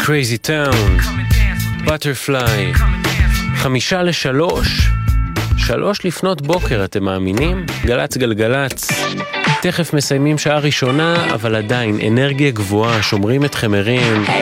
Crazy Town, Butterfly, 2:55, 3 לפנות בוקר, אתם מאמינים? גלץ גלגלץ, תכף מסיימים שעה ראשונה, אבל עדיין אנרגיה גבוהה, שומרים אתכם ערים.